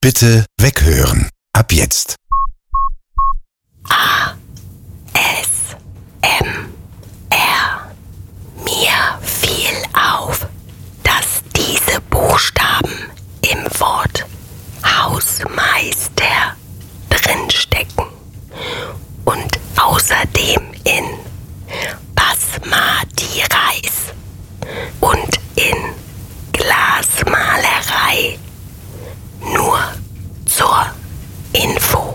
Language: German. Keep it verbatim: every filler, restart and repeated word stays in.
Bitte weghören. Ab jetzt. A S M R. Mir fiel auf, dass diese Buchstaben im Wort Hausmeister drinstecken und außerdem